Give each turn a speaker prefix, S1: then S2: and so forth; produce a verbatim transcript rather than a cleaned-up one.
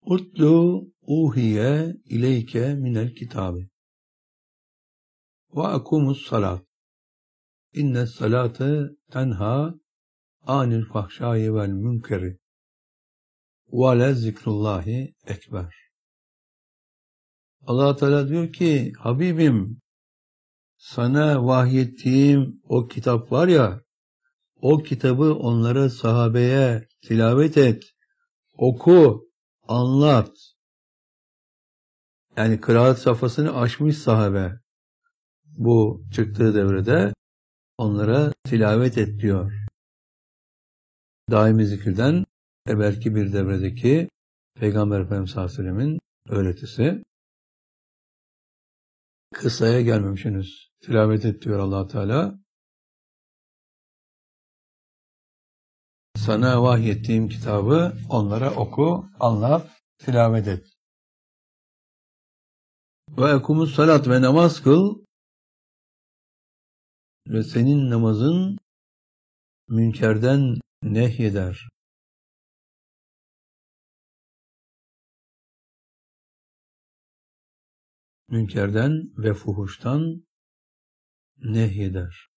S1: Utlu uhiye ileyke minel kitabi ve akumus salat. İnne salate tenha anil fahşai vel münkeri ve le zikrullahi ekber. Allah Teala diyor ki, Habibim, sana vahyettiğim o kitap var ya, o kitabı onlara, sahabeye tilavet et, oku, anlat. Yani kıraat safhasını aşmış sahabe. Bu çıktığı devrede onlara tilavet et diyor. Daimi zikirden evvelki bir devredeki Peygamber Efendimiz sallallahu aleyhi ve sellem'in öğretisi. Kısaya gelmemiş henüz. Tilavet et diyor Allah Teala. Sana vahyettiğim kitabı onlara oku, anlat, tilavet et. Ve ekumus salat ve namaz kıl ve senin namazın münkerden nehyeder. Münkerden ve fuhuştan nehyeder.